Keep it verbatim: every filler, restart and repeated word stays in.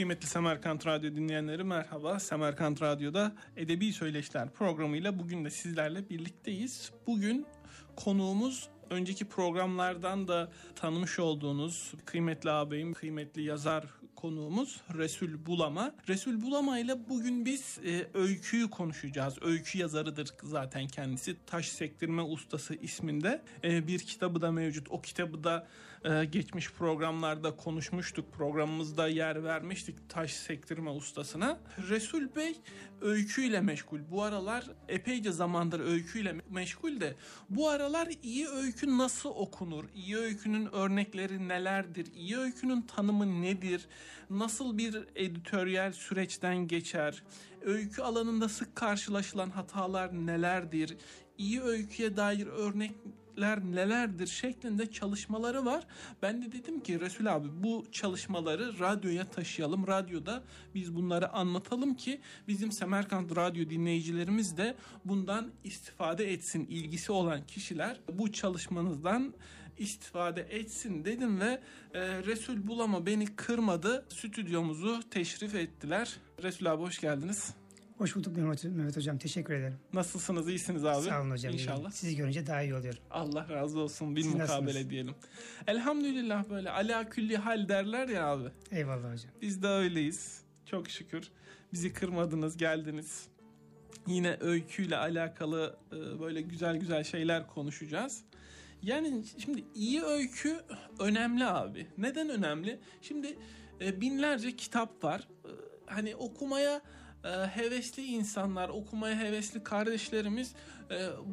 Kıymetli Semerkant Radyo dinleyenleri merhaba. Semerkant Radyo'da Edebi Söyleşiler programıyla bugün de sizlerle birlikteyiz. Bugün konuğumuz önceki programlardan da tanımış olduğunuz kıymetli ağabeyim, kıymetli yazar konuğumuz Resul Bulama. Resul Bulama ile bugün biz e, öyküyü konuşacağız. Öykü yazarıdır zaten kendisi. Taş Sektirme Ustası isminde e, bir kitabı da mevcut. O kitabı da e, geçmiş programlarda konuşmuştuk. Programımızda yer vermiştik Taş Sektirme Ustasına. Resul Bey öyküyle meşgul. Bu aralar epeyce zamandır öyküyle meşgul de bu aralar iyi öykü nasıl okunur? İyi öykünün örnekleri nelerdir? İyi öykünün tanımı nedir? Nasıl bir editoryal süreçten geçer? Öykü alanında sık karşılaşılan hatalar nelerdir? İyi öyküye dair örnekler nelerdir şeklinde çalışmaları var. Ben de dedim ki Resul abi bu çalışmaları radyoya taşıyalım. Radyoda biz bunları anlatalım ki bizim Semerkant Radyo dinleyicilerimiz de bundan istifade etsin. İlgisi olan kişiler bu çalışmanızdan istifade etsin dedim ve e, Resul Bulama beni kırmadı. Stüdyomuzu teşrif ettiler. Resul abi hoş geldiniz. Hoş bulduk Mehmet, Mehmet Hocam. Teşekkür ederim. Nasılsınız? İyisiniz abi? Sağ olun hocam. İnşallah. İyiyim. Sizi görünce daha iyi oluyorum. Allah razı olsun. Bir Siz mukabele nasılsınız? diyelim. Elhamdülillah böyle ala külli hal derler ya abi. Eyvallah hocam. Biz de öyleyiz. Çok şükür. Bizi kırmadınız, geldiniz. Yine öyküyle alakalı böyle güzel güzel şeyler konuşacağız. Yani şimdi iyi öykü önemli abi. Neden önemli? Şimdi binlerce kitap var. Hani okumaya hevesli insanlar, okumaya hevesli kardeşlerimiz